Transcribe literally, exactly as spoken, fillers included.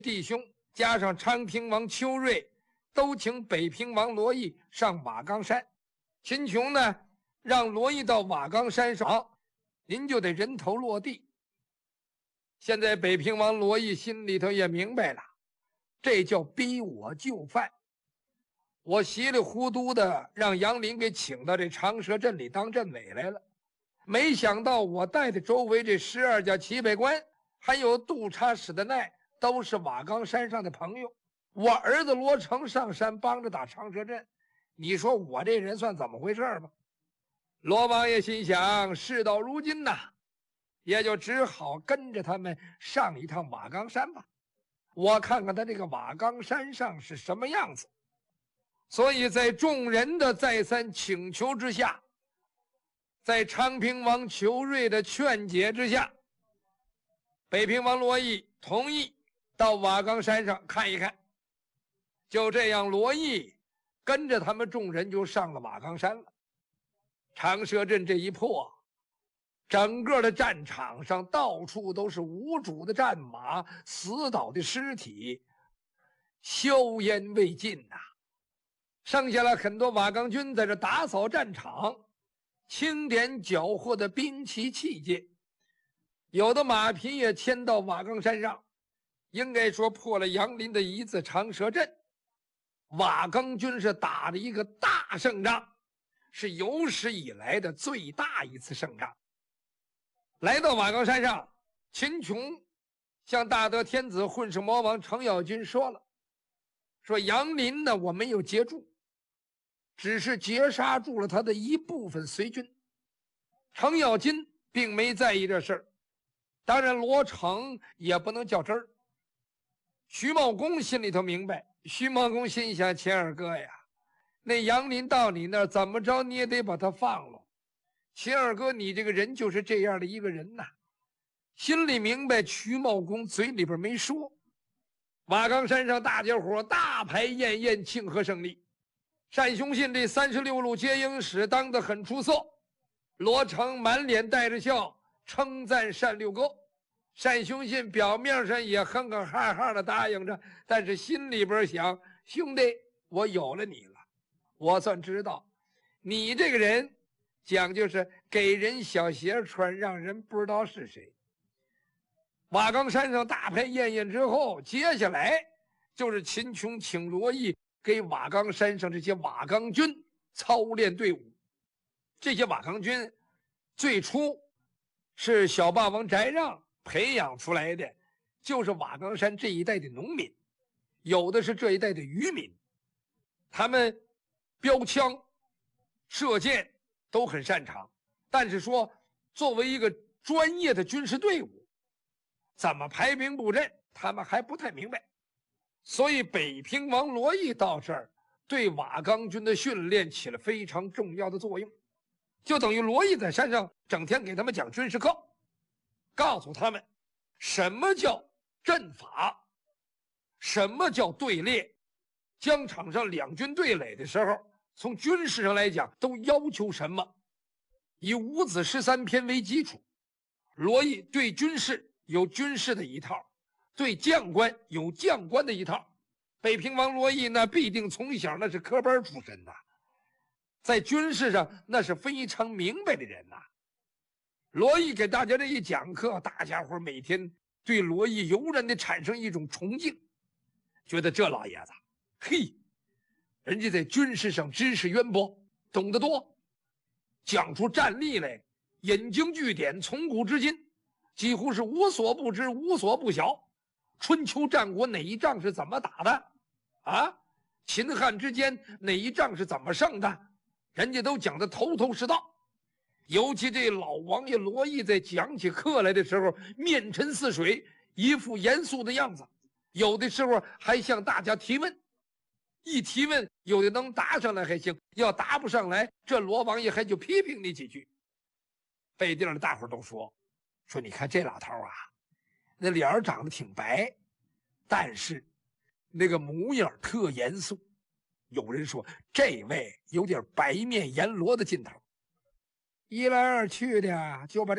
弟兄加上昌平王邱瑞，都请北平王罗毅上瓦岗山。秦琼呢，让罗毅到瓦岗山上，您就得人头落地。现在北平王罗毅心里头也明白了，这叫逼我就范。我稀里糊涂的让杨林给请到这长蛇镇里当镇委来了，没想到我带的周围这十二家旗北官，还有督察使的奈，都是瓦岗山上的朋友。我儿子罗成上山帮着打长蛇镇，你说我这人算怎么回事吧？罗王爷心想，事到如今呐，也就只好跟着他们上一趟瓦岗山吧。我看看他这个瓦岗山上是什么样子。所以在众人的再三请求之下，在昌平王裘瑞的劝解之下，北平王罗毅同意到瓦岗山上看一看。就这样，罗毅跟着他们众人就上了瓦岗山了。长蛇阵这一破，整个的战场上到处都是无主的战马，死倒的尸体，硝烟未尽呐、啊。剩下了很多瓦岗军在这打扫战场，清点缴获的兵器器械，有的马匹也迁到瓦岗山上。应该说破了杨林的一字长蛇阵，瓦岗军是打了一个大胜仗，是有史以来的最大一次胜仗。来到瓦岗山上，秦琼向大德天子混世魔王程咬金说了，说杨林呢，我没有截住，只是截杀住了他的一部分随军。程咬金并没在意这事儿，当然罗成也不能较真儿。徐茂公心里头明白，徐茂公心想，钱二哥呀，那杨林到你那儿怎么着你也得把他放了。秦二哥，你这个人就是这样的一个人呐，心里明白，徐茂公嘴里边没说。瓦岗山上大家伙大排宴宴庆贺胜利。单雄信这三十六路接应使当得很出色，罗成满脸带着笑称赞单六哥。单雄信表面上也哼哼哈哈的答应着，但是心里边想，兄弟，我有了你了，我算知道你这个人讲究是给人小鞋穿，让人不知道是谁。瓦岗山上大排宴宴之后，接下来就是秦琼请罗毅给瓦岗山上这些瓦岗军操练队伍。这些瓦岗军最初是小霸王翟让培养出来的，就是瓦岗山这一带的农民，有的是这一带的渔民，他们标枪射箭都很擅长，但是说作为一个专业的军事队伍，怎么排兵布阵他们还不太明白。所以北平王罗毅到这儿，对瓦岗军的训练起了非常重要的作用，就等于罗毅在山上整天给他们讲军事课，告诉他们什么叫阵法，什么叫队列。疆场上两军对垒的时候，从军事上来讲都要求什么，以五子十三篇为基础。罗毅对军事有军事的一套，对将官有将官的一套。北平王罗毅那必定从小那是科班出身呐，在军事上那是非常明白的人呐。罗毅给大家这一讲课，大家伙每天对罗毅油然的产生一种崇敬，觉得这老爷子，嘿，人家在军事上知识渊博，懂得多，讲出战例来，引经据典，从古至今几乎是无所不知，无所不晓。春秋战国哪一仗是怎么打的啊？秦汉之间哪一仗是怎么胜的？人家都讲得头头是道。尤其这老王爷罗毅在讲起课来的时候，面沉似水，一副严肃的样子，有的时候还向大家提问。一提问，有的能答上来还行，要答不上来，这罗王爷还就批评你几句。背地里大伙都说说你看这老头啊，那脸儿长得挺白，但是那个模样特严肃。有人说这位有点白面阎罗的劲头。一来二去的就把这